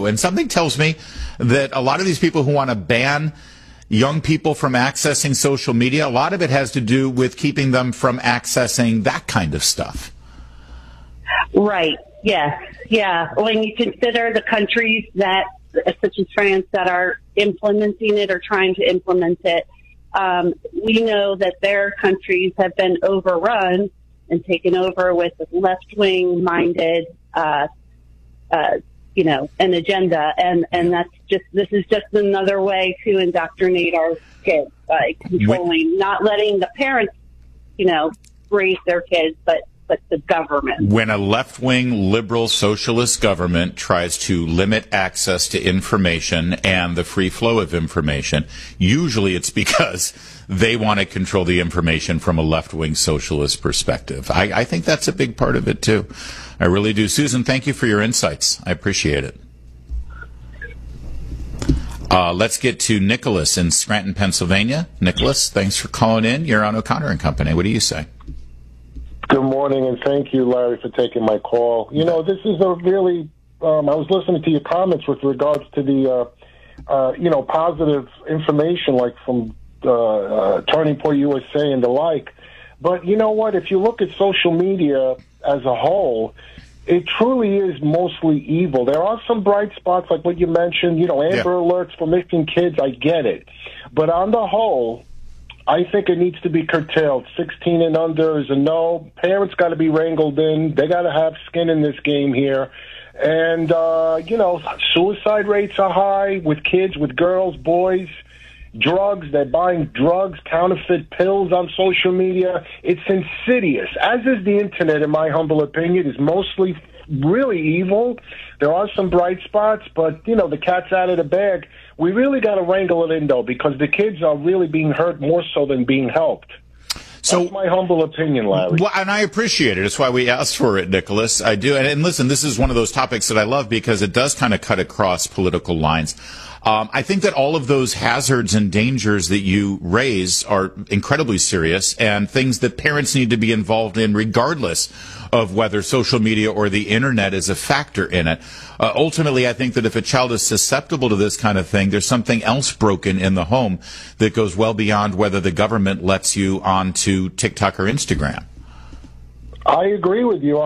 low. And something tells me that a lot of these people who want to ban young people from accessing social media, a lot of it has to do with keeping them from accessing that kind of stuff. Right. Yes. Yeah. When you consider the countries that, such as France, that are implementing it or trying to implement it, we know that their countries have been overrun and taken over with left-wing minded, an agenda. And that's this is just another way to indoctrinate our kids by controlling, not letting the parents, raise their kids, but the government. When a left-wing liberal socialist government tries to limit access to information and the free flow of information, usually it's because they want to control the information from a left-wing socialist perspective. I think that's a big part of it, too. I really do. Susan, thank you for your insights. I appreciate it. Let's get to Nicholas in Scranton, Pennsylvania. Nicholas, thanks for calling in. You're on O'Connor and Company. What do you say? Good morning, and thank you, Larry, for taking my call. This is a really, I was listening to your comments with regards to the, positive information, like from Turning Point USA and the like. But you know what? If you look at social media as a whole, it truly is mostly evil. There are some bright spots, like what you mentioned, Amber Alerts for missing kids. I get it. But on the whole, I think it needs to be curtailed. 16 and under is a no. Parents got to be wrangled in. They got to have skin in this game here. And, suicide rates are high with kids, with girls, boys. Drugs, they're buying drugs, counterfeit pills on social media. It's insidious, as is the Internet, in my humble opinion. Is mostly really evil. There are some bright spots, but, the cat's out of the bag. We really got to wrangle it in, though, because the kids are really being hurt more so than being helped. So, that's my humble opinion, Larry. Well, and I appreciate it. That's why we asked for it, Nicholas. I do. And listen, this is one of those topics that I love because it does kind of cut across political lines. I think that all of those hazards and dangers that you raise are incredibly serious and things that parents need to be involved in regardless of whether social media or the Internet is a factor in it. Ultimately, I think that if a child is susceptible to this kind of thing, there's something else broken in the home that goes well beyond whether the government lets you onto TikTok or Instagram. I agree with you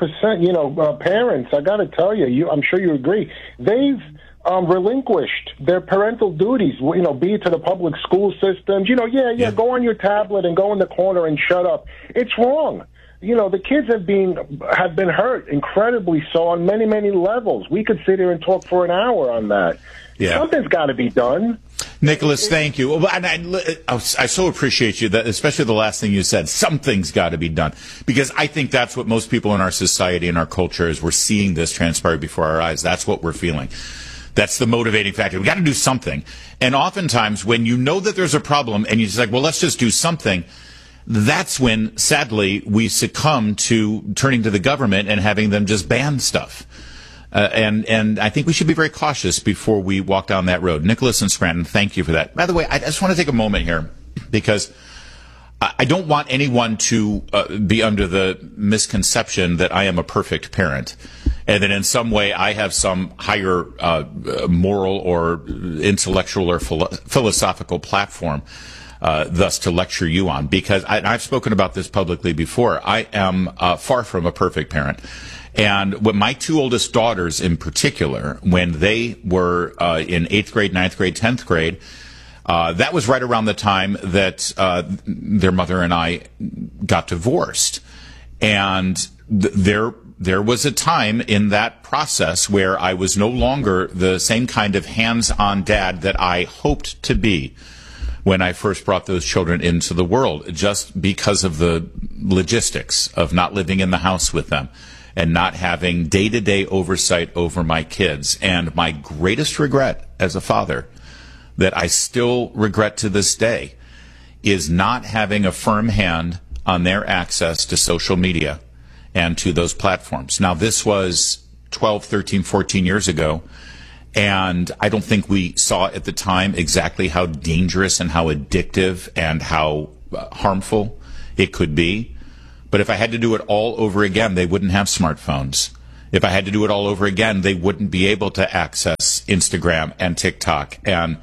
100%. Parents, I got to tell you, I'm sure you agree, they've relinquished their parental duties, be it to the public school systems. Go on your tablet and go in the corner and shut up. It's wrong. The kids have been hurt incredibly so on many, many levels. We could sit here and talk for an hour on that. Yeah. Something's got to be done. Nicholas, thank you. And I so appreciate you, that, especially the last thing you said. Something's got to be done. Because I think that's what most people in our society and our culture, as we're seeing this transpire before our eyes, that's what we're feeling. That's the motivating factor. We got to do something. And oftentimes, when you know that there's a problem and you're just like, well, let's just do something, that's when, sadly, we succumb to turning to the government and having them just ban stuff. And I think we should be very cautious before we walk down that road. Nicholas and Scranton, thank you for that. By the way, I just want to take a moment here because I don't want anyone to be under the misconception that I am a perfect parent and that in some way I have some higher moral or intellectual or philosophical platform thus to lecture you on. Because I've spoken about this publicly before. I am far from a perfect parent. And when my two oldest daughters in particular, when they were in 8th grade, 9th grade, 10th grade, that was right around the time that their mother and I got divorced. And there was a time in that process where I was no longer the same kind of hands-on dad that I hoped to be when I first brought those children into the world, just because of the logistics of not living in the house with them and not having day-to-day oversight over my kids. And my greatest regret as a father, that I still regret to this day, is not having a firm hand on their access to social media and to those platforms. Now, this was 12, 13, 14 years ago, and I don't think we saw at the time exactly how dangerous and how addictive and how harmful it could be. But if I had to do it all over again, they wouldn't have smartphones. If I had to do it all over again, they wouldn't be able to access Instagram and TikTok and,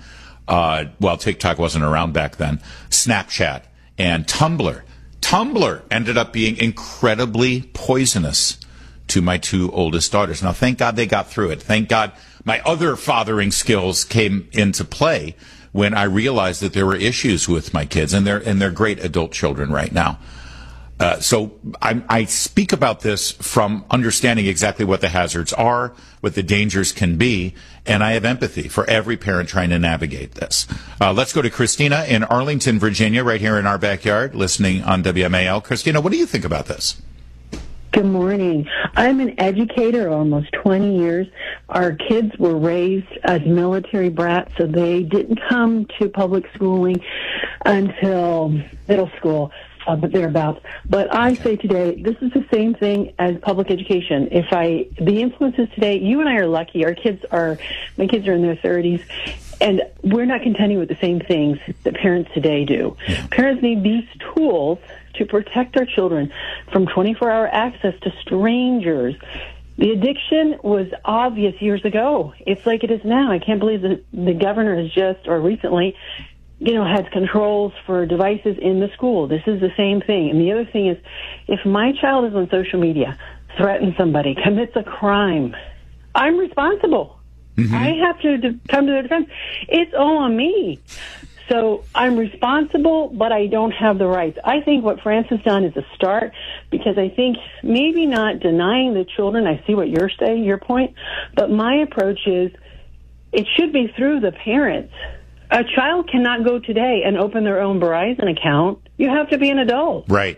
TikTok wasn't around back then, Snapchat and Tumblr. Tumblr ended up being incredibly poisonous to my two oldest daughters. Now, thank God they got through it. Thank God my other fathering skills came into play when I realized that there were issues with my kids, and they're great adult children right now. So I speak about this from understanding exactly what the hazards are, what the dangers can be, and I have empathy for every parent trying to navigate this. Let's go to Christina in Arlington, Virginia, right here in our backyard, listening on WMAL. Christina, what do you think about this? Good morning. I'm an educator almost 20 years. Our kids were raised as military brats, so they didn't come to public schooling until middle school, but thereabouts. But I say today, this is the same thing as public education. The influences today, you and I are lucky. My kids are in their 30s, and we're not contending with the same things that parents today do. Yeah. Parents need these tools to protect our children from 24-hour access to strangers. The addiction was obvious years ago. It's like it is now. I can't believe that the governor has just, or recently, has controls for devices in the school. This is the same thing. And the other thing is, if my child is on social media, threatens somebody, commits a crime, I'm responsible. Mm-hmm. I have to come to their defense. It's all on me. So I'm responsible, but I don't have the rights. I think what France has done is a start, because I think maybe not denying the children. I see what you're saying, your point, but my approach is it should be through the parents. A child cannot go today and open their own Verizon account. You have to be an adult. Right.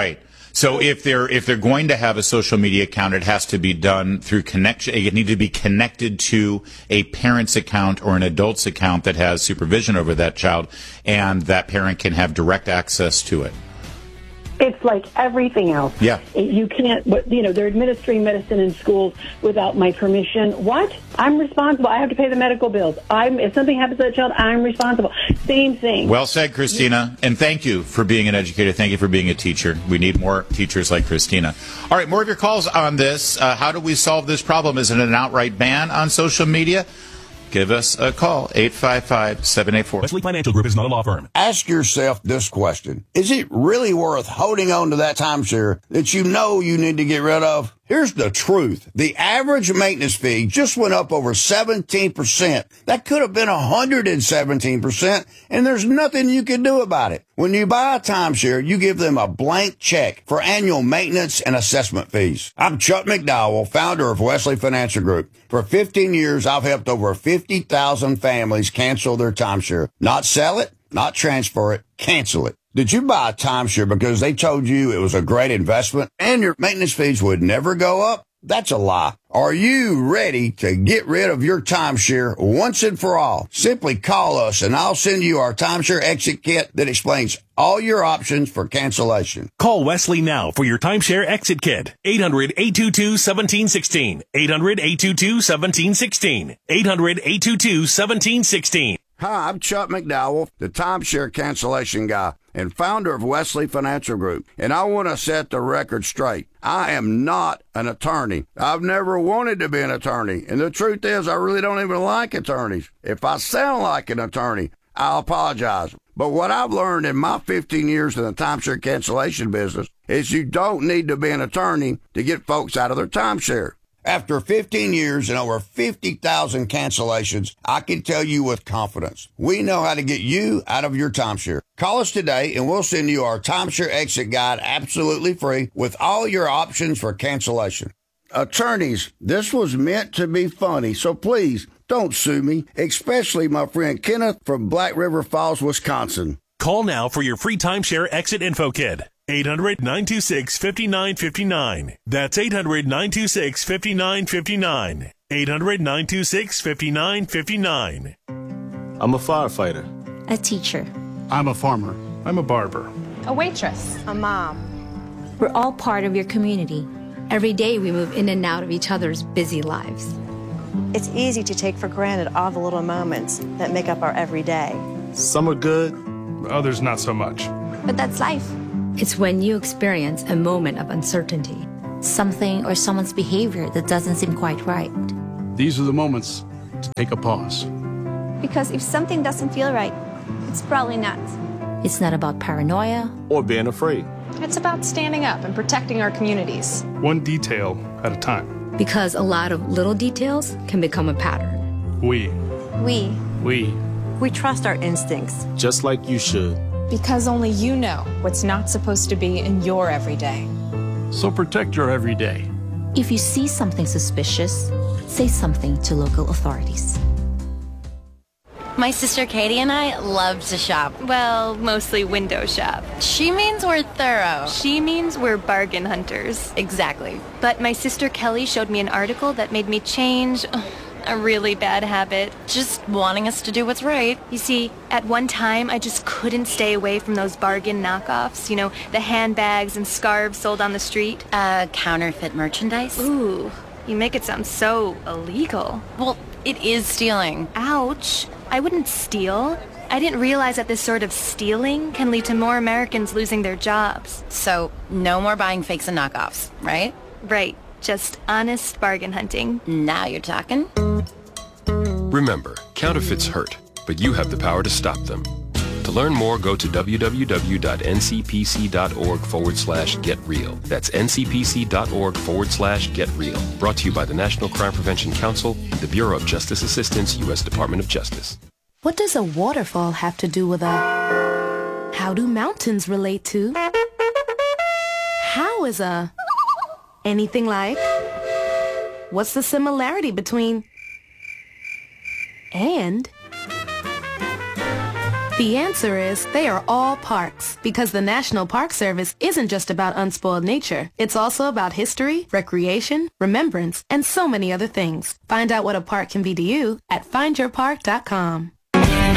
So if they're going to have a social media account, it has to be done through connection. It needs to be connected to a parent's account or an adult's account that has supervision over that child, and that parent can have direct access to it. It's like everything else. Yeah. You can't, they're administering medicine in schools without my permission. What? I'm responsible. I have to pay the medical bills. If something happens to that child, I'm responsible. Same thing. Well said, Christina. And thank you for being an educator. Thank you for being a teacher. We need more teachers like Christina. All right, more of your calls on this. How do we solve this problem? Is it an outright ban on social media? Give us a call, 855-784. Wesley Financial Group is not a law firm. Ask yourself this question. Is it really worth holding on to that timeshare that you know you need to get rid of? Here's the truth. The average maintenance fee just went up over 17%. That could have been 117%, and there's nothing you can do about it. When you buy a timeshare, you give them a blank check for annual maintenance and assessment fees. I'm Chuck McDowell, founder of Wesley Financial Group. For 15 years, I've helped over 50,000 families cancel their timeshare. Not sell it, not transfer it, cancel it. Did you buy a timeshare because they told you it was a great investment and your maintenance fees would never go up? That's a lie. Are you ready to get rid of your timeshare once and for all? Simply call us and I'll send you our timeshare exit kit that explains all your options for cancellation. Call Wesley now for your timeshare exit kit. 800-822-1716. 800-822-1716. 800-822-1716. Hi, I'm Chuck McDowell, the timeshare cancellation guy and founder of Wesley Financial Group, and I want to set the record straight. I am not an attorney. I've never wanted to be an attorney, and the truth is I really don't even like attorneys. If I sound like an attorney, I'll apologize. But what I've learned in my 15 years in the timeshare cancellation business is you don't need to be an attorney to get folks out of their timeshare. After 15 years and over 50,000 cancellations, I can tell you with confidence, we know how to get you out of your timeshare. Call us today and we'll send you our timeshare exit guide absolutely free with all your options for cancellation. Attorneys, this was meant to be funny, so please don't sue me, especially my friend Kenneth from Black River Falls, Wisconsin. Call now for your free timeshare exit info kit. 800-926-5959. That's 800-926-5959. 800-926-5959. I'm a firefighter. A teacher. I'm a farmer. I'm a barber. A waitress. A mom. We're all part of your community. Every day we move in and out of each other's busy lives. It's easy to take for granted all the little moments that make up our everyday. Some are good, others not so much. But that's life. It's when you experience a moment of uncertainty. something or someone's behavior that doesn't seem quite right. These are the moments to take a pause. Because if something doesn't feel right, it's probably not. It's not about paranoia or being afraid. It's about standing up and protecting our communities. One detail at a time. Because a lot of little details can become a pattern. We trust our instincts. Just like you should. Because only you know what's not supposed to be in your everyday. So protect your everyday. If you see something suspicious, say something to local authorities. My sister Katie and I love to shop. Well, mostly window shop. She means we're thorough. She means we're bargain hunters. Exactly. But my sister Kelly showed me an article that made me change a really bad habit. Just wanting us to do what's right. You see, at one time, I just couldn't stay away from those bargain knockoffs. You know, the handbags and scarves sold on the street. Counterfeit merchandise? Ooh, you make it sound so illegal. Well, it is stealing. Ouch. I wouldn't steal. I didn't realize that this sort of stealing can lead to more Americans losing their jobs. So, no more buying fakes and knockoffs, right? Right. Just honest bargain hunting. Now you're talking. Remember, counterfeits hurt, but you have the power to stop them. To learn more, go to www.ncpc.org/getreal. That's ncpc.org/getreal. Brought to you by the National Crime Prevention Council, the Bureau of Justice Assistance, U.S. Department of Justice. What does a waterfall have to do with a... How do mountains relate to... How is a... Anything like... What's the similarity between... And... The answer is they are all parks, because the National Park Service isn't just about unspoiled nature. It's also about history, recreation, remembrance, and so many other things. Find out what a park can be to you at findyourpark.com.